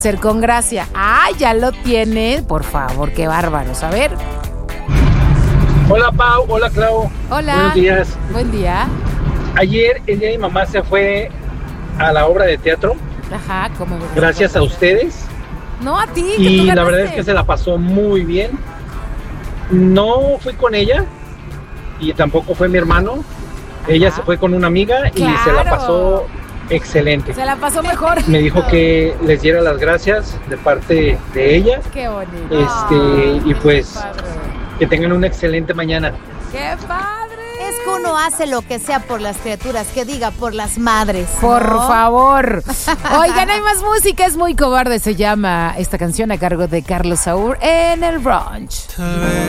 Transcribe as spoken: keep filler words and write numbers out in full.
Ser con gracia. Ah, ya lo tiene. Por favor, qué bárbaros. A ver. Hola Pau, hola Clau. Hola. Buenos días. Buen día. Ayer el día de mi mamá se fue a la obra de teatro. Ajá, ¿cómo? Gracias a ustedes. No, a ti. Que Y tú la ganaste. verdad es que se la pasó muy bien. No fui con ella y tampoco fue mi hermano. Ella Ajá. se fue con una amiga y Claro. se la pasó excelente. Se la pasó mejor. Me dijo que les diera las gracias de parte de ella. Qué bonito. Este, y pues Padre. que tengan una excelente mañana. ¡Qué padre! Es que uno hace lo que sea por las criaturas, que diga por las madres. Por ¿no? favor. Oigan, hay más música. Es muy cobarde. Se llama esta canción a cargo de Carlos Saúl en el brunch. Tal vez